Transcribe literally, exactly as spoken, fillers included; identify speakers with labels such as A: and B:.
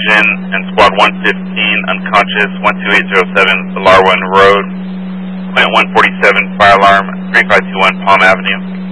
A: engine and squad one fifteen unconscious, one two eight zero seven Belarwin Road, point one forty-seven fire alarm, three five two one Palm Avenue.